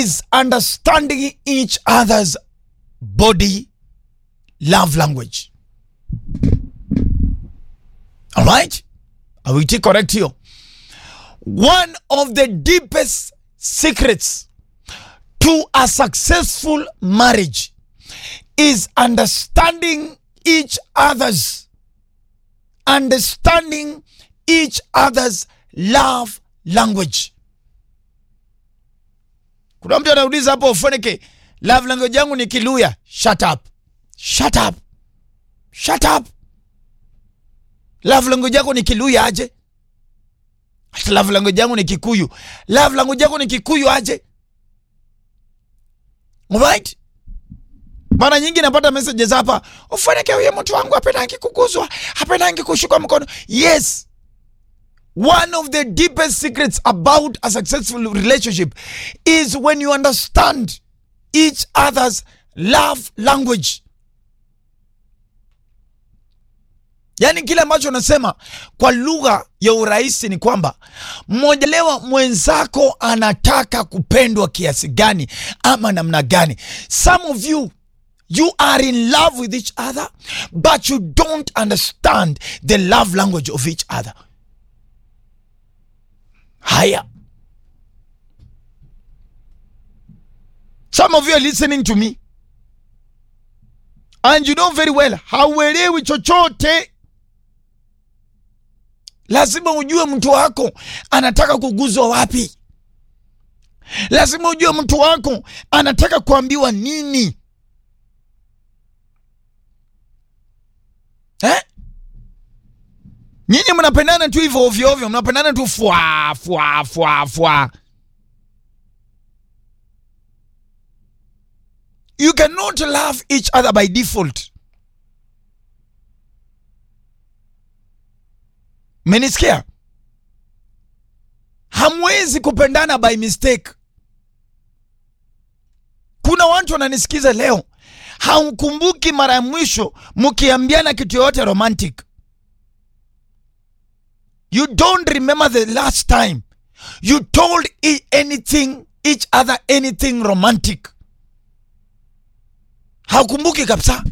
is understanding each other's body love language. All right? I will take correct here. One of the deepest secrets to a successful marriage is understanding each other's love language. Kuna mtu anauliza hapo ufoneke, love language yangu ni Kiluya. Shut up. Shut up. Shut up. Love language yako ni Kiluya aje? Hata love language yangu ni Kikuyu. Love language yako ni Kikuyu aje? Alright? Mara nyingi napata messages hapa, ufoneke huyo mtu wangu hapendangi kuguzwa, hapendangi kushikwa mkono. Yes. One of the deepest secrets about a successful relationship is when you understand each other's love language. Yani kile ambacho nasema kwa lugha ya urahisi ni kwamba mmojelewa mwenzako anataka kupendwa kiasi gani ama namna gani. Some of you are in love with each other, but you don't understand the love language of each other. Haya. Some of you are listening to me, and you know very well, hauelewi chochote. Lazima ujue mtu wako anataka kuguzwa wapi. Lazima ujue mtu wako anataka kuambiwa nini. Nyinyi mnapendana tu hivyo ovyo ovyo, mnapendana tu fwa. You cannot love each other by default. Menisikia? Hamwezi kupendana by mistake. Kuna watu wananisikiza leo, haukumbuki mara ya mwisho mkiambiana kitu yote romantic. You don't remember the last time you told each other anything romantic. Haukumbuki kabisa.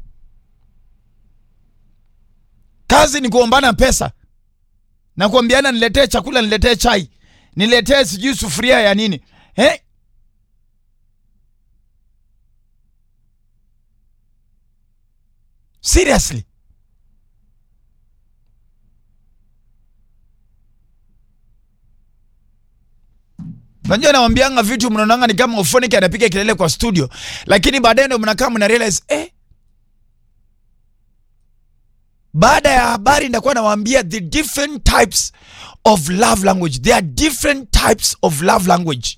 Kazi ni kuombana pesa na kuambiana niletee chakula, niletee chai, niletee sijui sufuria ya nini. Seriously. Najua nawaambianga vitu mnaonanga ni kama ufoneke anapiga kelele kwa studio, lakini baadaye ndo mnakaa mna realize baada ya habari ndakuwa nawaambia the different types of love language. There are different types of love language,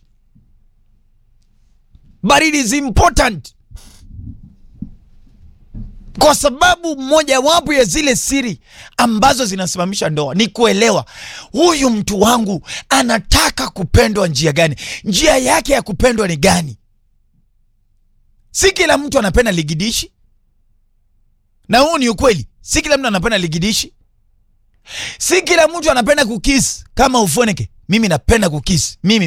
but it is important, kwa sababu moja wapo ya zile siri ambazo zinasimamisha ndoa ni kuelewa huyu mtu wangu anataka kupendwa njia gani, njia yake ya kupendwa ni gani. Si kila mtu anapenda ligidishi, na huu ni ukweli. Si kila mtu anapenda ligidishi. Si kila mtu anapenda kukisi kama ufoneke. Mimi napenda kukisi. Mimi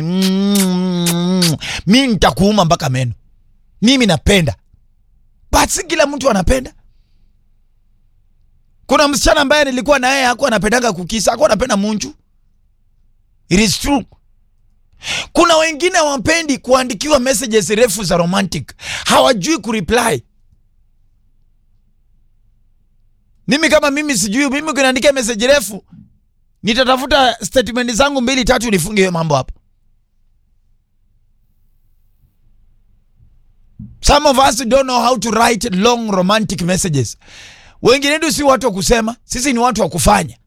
nitakuuma mpaka meno. Mimi napenda. But si kila mtu anapenda. Kuna msichana ambaye nilikuwa na yeye hakuwa anapendanga kukisi, hakuwa anapenda munju. It is true. Kuna wengine wapendi kuandikiwa messages refu za romantic. Hawajui kureply. Mimi kama mimi sijui, mimi kuniandikia message refu, nitatafuta statement zangu 2-3 nifunge hiyo mambo hapo. Some of us don't know how to write long romantic messages. Wengine ndio si watu wa kusema, sisi ni watu wa kufanya.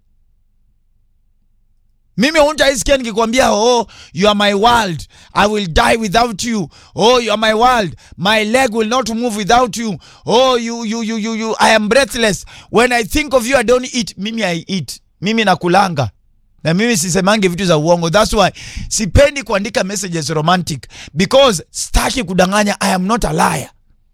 Mimi hutaisikia nikikwambia you are my world, I will die without you. You are my world, my leg will not move without you. You I am breathless. When I think of you I don't eat. Mimi I eat. Mimi nakulanga. Na mimi sisemange vitu za uongo. That's why sipendi kuandika messages romantic, because sitaki kudanganya. I am not a liar.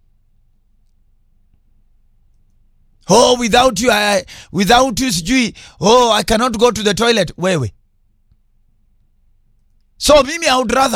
Without you sijui, I cannot go to the toilet. Wewe. So mimi I would rather